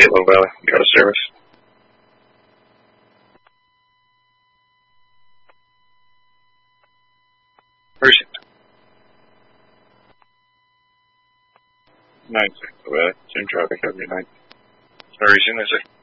Low Valley. You got a service? Precinct. 9-6, Low Valley. Same traffic every night. No reason, is it?